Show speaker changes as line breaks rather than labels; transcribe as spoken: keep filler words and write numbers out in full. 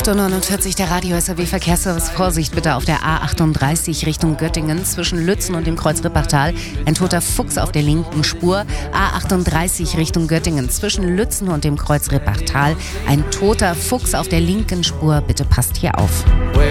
acht Uhr neunundvierzig, der Radio S R W Verkehrsservice. Vorsicht bitte auf der A achtunddreißig Richtung Göttingen zwischen Lützen und dem Kreuz Rippachtal. Ein toter Fuchs auf der linken Spur. A achtunddreißig Richtung Göttingen zwischen Lützen und dem Kreuz Rippachtal. Ein toter Fuchs auf der linken Spur. Bitte passt hier auf.